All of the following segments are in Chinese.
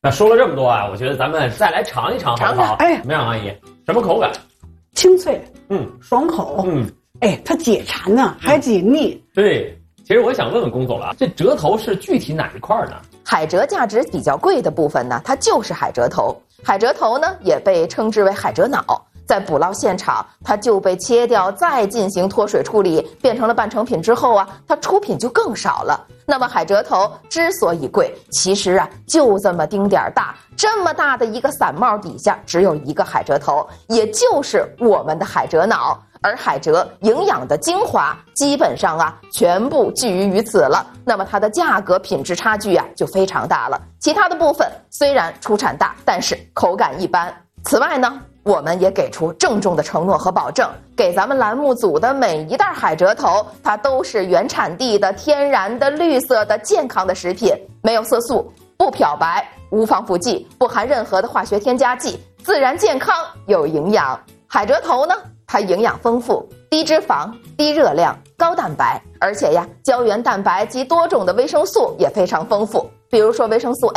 那说了这么多啊，我觉得咱们再来尝一尝好不好？ 哎， 怎么样，阿姨？什么口感？ 清脆，爽口，它解馋呢，还解腻。 对，其实我想问问龚总了，这折头是具体哪一块呢？ 海蜇价值比较贵的部分呢，它就是海蜇头。海蜇头呢，也被称之为海蜇脑。在捕捞现场，它就被切掉，再进行脱水处理，变成了半成品之后啊，它出品就更少了。那么海蜇头之所以贵，其实啊就这么丁点儿大，这么大的一个伞帽底下只有一个海蜇头，也就是我们的海蜇脑。而海蜇营养的精华基本上啊全部聚于此了，那么它的价格品质差距啊就非常大了。其他的部分虽然出产大，但是口感一般。此外呢，我们也给出郑重的承诺和保证，给咱们栏目组的每一袋海蜇头，它都是原产地的、天然的、绿色的、健康的食品，没有色素，不漂白，无防腐剂，不含任何的化学添加剂，自然健康有营养。海蜇头呢，它营养丰富，低脂肪、低热量、高蛋白，而且呀，胶原蛋白及多种的维生素也非常丰富，比如说维生素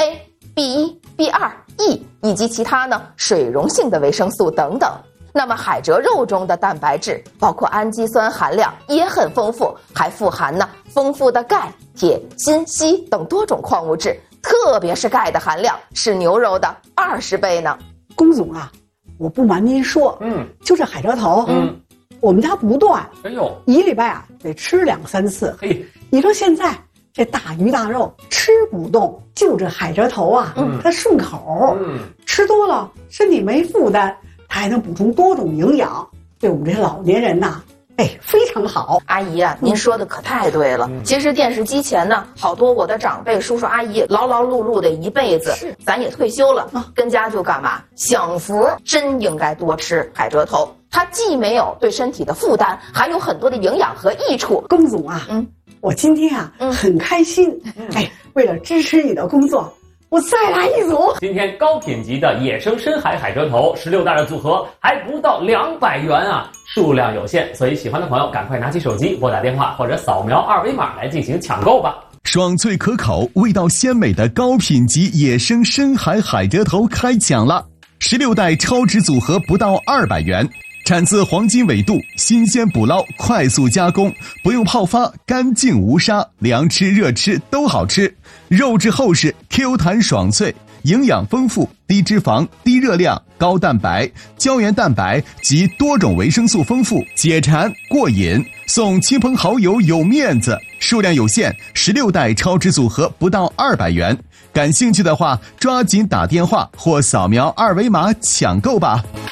A、B1、B2、E 以及其他呢水溶性的维生素等等。那么海蜇肉中的蛋白质包括氨基酸含量也很丰富，还富含呢丰富的钙、铁、锌、硒等多种矿物质，特别是钙的含量是牛肉的20倍呢。 龚总啊，我不瞒您说，就这海蜇头，我们家不断， 哎呦， 一礼拜啊得吃2、3次。 嘿， 你说现在这大鱼大肉吃不动，就这海蜇头啊，它顺口，吃多了身体没负担，它还能补充多种营养，对我们这些老年人呐，非常好。 阿姨啊，您说的可太对了。其实电视机前呢，好多我的长辈、叔叔阿姨劳劳碌碌的一辈子，咱也退休了，跟家就干嘛享福，真应该多吃海蜇头。它既没有对身体的负担，还有很多的营养和益处。 龚总啊，我今天啊很开心，为了支持你的工作，我再来一组。 今天高品级的野生深海海蜇头16袋的组合还不到200元啊，数量有限，所以喜欢的朋友赶快拿起手机拨打电话或者扫描2维码来进行抢购吧。 爽脆可口、味道鲜美的高品级野生深海海蜇头开抢了，16袋超值组合不到200元。产自黄金纬度，新鲜捕捞，快速加工，不用泡发，干净无沙，凉吃热吃都好吃。肉质厚实 ，Q 弹爽脆，营养丰富，低脂肪、低热量、高蛋白、胶原蛋白及多种维生素丰富，解馋过瘾。送亲朋好友有面子，数量有限，16袋超值组合不到200元。感兴趣的话，抓紧打电话或扫描2维码抢购吧。